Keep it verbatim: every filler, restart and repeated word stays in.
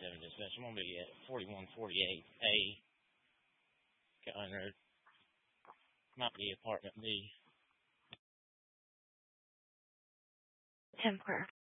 seven dispatch. I'm going to be at forty-one forty-eight A. Gunner. Might be apartment B. Templar.